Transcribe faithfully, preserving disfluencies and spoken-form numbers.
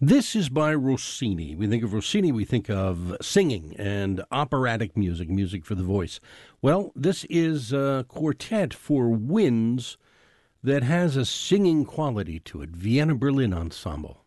This is by Rossini. We think of Rossini, we think of singing and operatic music, music for the voice. Well, this is a quartet for winds that has a singing quality to it. Vienna Berlin Ensemble.